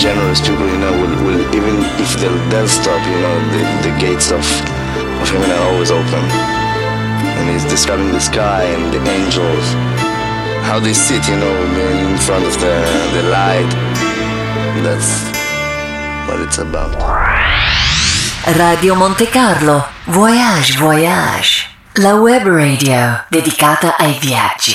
generous people, will even if they'll stop, the gates of heaven are always open. And he's describing the sky and the angels, how they sit, in front of the light. That's what it's about. Radio Monte Carlo, Voyage Voyage, la web radio dedicata ai viaggi.